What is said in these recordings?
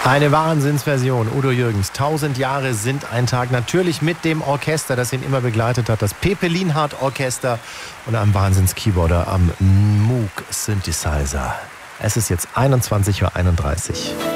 Eine Wahnsinnsversion. Udo Jürgens, 1000 Jahre sind ein Tag. Natürlich mit dem Orchester, das ihn immer begleitet hat. Das Pepe Lienhardt Orchester und einem Wahnsinns-Keyboarder am Moog Synthesizer. Es ist jetzt 21:31 Uhr.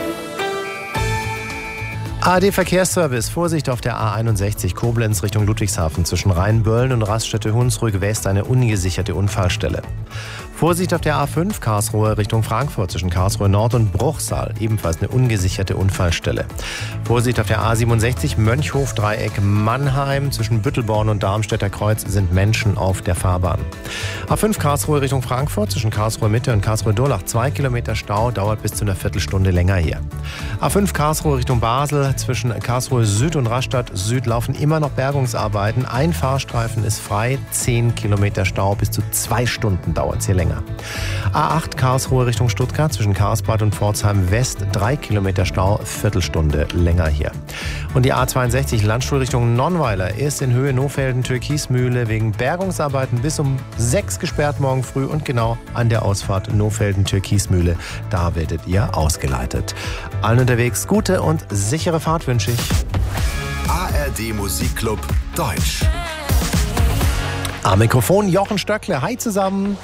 ARD Verkehrsservice. Vorsicht auf der A61 Koblenz Richtung Ludwigshafen. Zwischen Rheinböllen und Raststätte-Hunsrück West eine ungesicherte Unfallstelle. Vorsicht auf der A5 Karlsruhe Richtung Frankfurt zwischen Karlsruhe Nord und Bruchsal, ebenfalls eine ungesicherte Unfallstelle. Vorsicht auf der A67 Mönchhof-Dreieck Mannheim zwischen Büttelborn und Darmstädter Kreuz sind Menschen auf der Fahrbahn. A5 Karlsruhe Richtung Frankfurt zwischen Karlsruhe Mitte und Karlsruhe Durlach 2 Kilometer Stau, dauert bis zu einer Viertelstunde länger hier. A5 Karlsruhe Richtung Basel zwischen Karlsruhe Süd und Rastatt Süd laufen immer noch Bergungsarbeiten. Ein Fahrstreifen ist frei, 10 Kilometer Stau, bis zu 2 Stunden dauert es hier länger. A8 Karlsruhe Richtung Stuttgart zwischen Karlsbad und Pforzheim West 3 Kilometer Stau, Viertelstunde länger hier. Und die A62 Landstuhl Richtung Nonnweiler ist in Höhe Nohfelden-Türkismühle wegen Bergungsarbeiten bis um 6 gesperrt morgen früh und genau an der Ausfahrt Nohfelden-Türkismühle. Da werdet ihr ausgeleitet. Allen unterwegs gute und sichere Fahrt wünsche ich. ARD Musikclub Deutsch. Am Mikrofon Jochen Stöckle. Hi zusammen.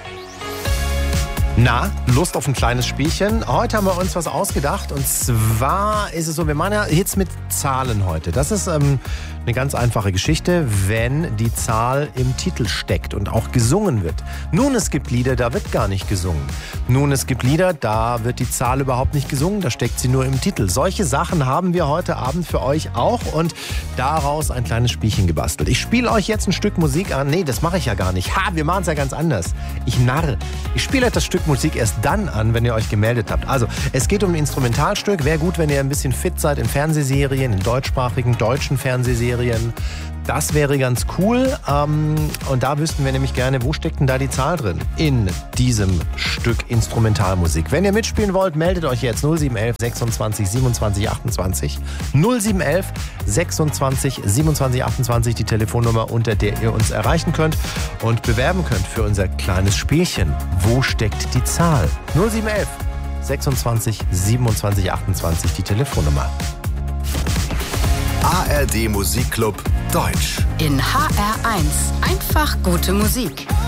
Na, Lust auf ein kleines Spielchen? Heute haben wir uns was ausgedacht und zwar ist es so, wir machen ja Hits mit Zahlen heute. Das ist eine ganz einfache Geschichte, wenn die Zahl im Titel steckt und auch gesungen wird. Nun, es gibt Lieder, da wird gar nicht gesungen. Nun, es gibt Lieder, da wird die Zahl überhaupt nicht gesungen, da steckt sie nur im Titel. Solche Sachen haben wir heute Abend für euch auch und daraus ein kleines Spielchen gebastelt. Ich spiele euch jetzt ein Stück Musik an. Nee, das mache ich ja gar nicht. Wir machen es ja ganz anders. Ich narre. Ich spiele euch das Stück Musik erst dann an, wenn ihr euch gemeldet habt. Also, es geht um ein Instrumentalstück. Wäre gut, wenn ihr ein bisschen fit seid in Fernsehserien, in deutschsprachigen, deutschen Fernsehserien. Das wäre ganz cool. Und da wüssten wir nämlich gerne, wo steckt denn da die Zahl drin in diesem Stück Instrumentalmusik. Wenn ihr mitspielen wollt, meldet euch jetzt 0711 26 27 28. 0711 26 27 28, die Telefonnummer, unter der ihr uns erreichen könnt und bewerben könnt für unser kleines Spielchen. Wo steckt die Zahl? 0711 26 27 28, die Telefonnummer. ARD Musikclub Deutsch. In HR1 einfach gute Musik.